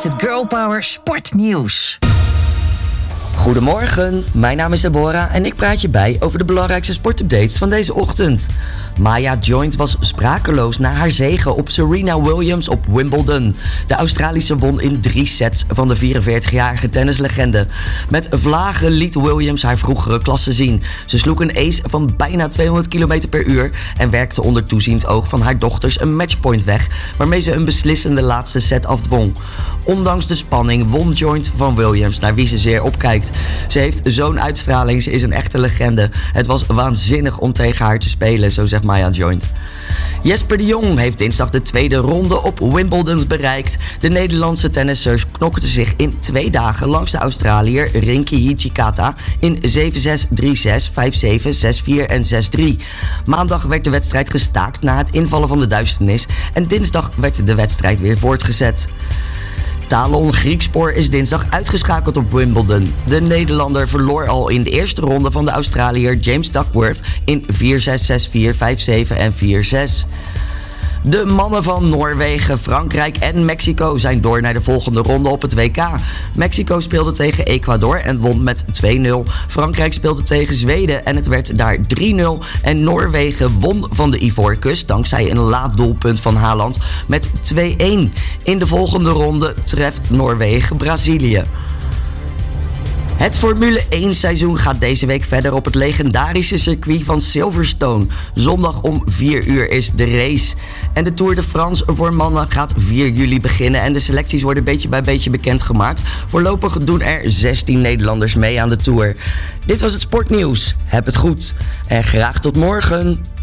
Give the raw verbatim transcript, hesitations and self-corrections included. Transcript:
is het Girl Power Sportnieuws. Goedemorgen, mijn naam is Deborah en ik praat je bij over de belangrijkste sportupdates van deze ochtend. Maya Joint was sprakeloos na haar zege op Serena Williams op Wimbledon. De Australische won in drie sets van de vierenveertigjarige tennislegende. Met vlagen liet Williams haar vroegere klasse zien. Ze sloeg een ace van bijna tweehonderd kilometer per uur en werkte onder toeziend oog van haar dochters een matchpoint weg, waarmee ze een beslissende laatste set afdwong. Ondanks de spanning won Joint van Williams, naar wie ze zeer opkijkt. Ze heeft zo'n uitstraling, ze is een echte legende. Het was waanzinnig om tegen haar te spelen, zo zegt Maya Joint. Jesper de Jong heeft dinsdag de tweede ronde op Wimbledon bereikt. De Nederlandse tennissers knokten zich in twee dagen langs de Australiër Rinky Hijikata in zeven zes, drie zes, vijf zeven, zes vier en zes drie. Maandag werd de wedstrijd gestaakt na het invallen van de duisternis en dinsdag werd de wedstrijd weer voortgezet. Talon Griekspoor is dinsdag uitgeschakeld op Wimbledon. De Nederlander verloor al in de eerste ronde van de Australiër James Duckworth in vier zes, zes vier, vijf zeven en vier zes. De mannen van Noorwegen, Frankrijk en Mexico zijn door naar de volgende ronde op het W K. Mexico speelde tegen Ecuador en won met twee nul. Frankrijk speelde tegen Zweden en het werd daar drie nul. En Noorwegen won van de Ivoorkust dankzij een laat doelpunt van Haaland met twee een. In de volgende ronde treft Noorwegen Brazilië. Het Formule één seizoen gaat deze week verder op het legendarische circuit van Silverstone. Zondag om vier uur is de race. En de Tour de France voor mannen gaat vier juli beginnen en de selecties worden beetje bij beetje bekendgemaakt. Voorlopig doen er zestien Nederlanders mee aan de Tour. Dit was het sportnieuws. Heb het goed en graag tot morgen.